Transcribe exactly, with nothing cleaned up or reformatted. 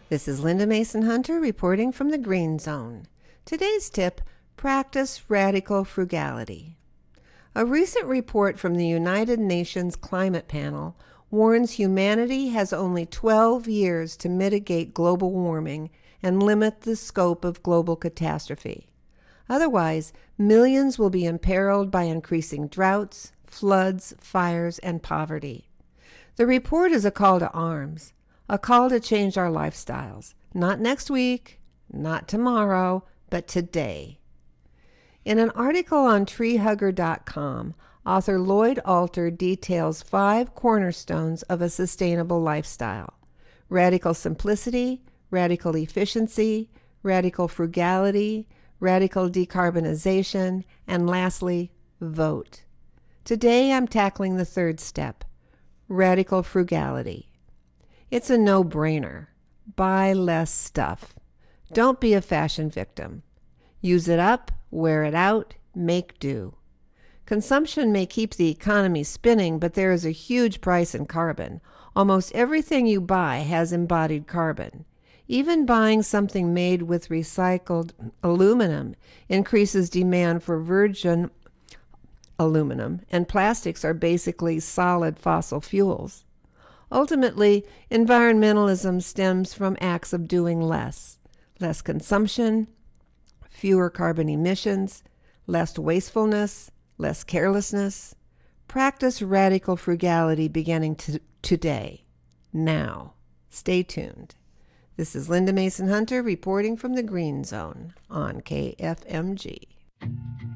This is Linda Mason Hunter reporting from the Green Zone. Today's tip, practice radical frugality. A recent report from the United Nations Climate Panel warns humanity has only twelve years to mitigate global warming and limit the scope of global catastrophe. Otherwise, millions will be imperiled by increasing droughts, floods, fires, and poverty. The report is a call to arms. A call to change our lifestyles. Not next week, not tomorrow, but today. In an article on tree hugger dot com, author Lloyd Alter details five cornerstones of a sustainable lifestyle: radical simplicity, radical efficiency, radical frugality, radical decarbonization, and lastly, vote. Today I'm tackling the third step, radical frugality. It's a no-brainer. Buy less stuff. Don't be a fashion victim. Use it up, wear it out, make do. Consumption may keep the economy spinning, but there is a huge price in carbon. Almost everything you buy has embodied carbon. Even buying something made with recycled aluminum increases demand for virgin aluminum, and plastics are basically solid fossil fuels. Ultimately, environmentalism stems from acts of doing less. Less consumption, fewer carbon emissions, less wastefulness, less carelessness. Practice radical frugality beginning to today, now. Stay tuned. This is Linda Mason Hunter reporting from the Green Zone on K F M G.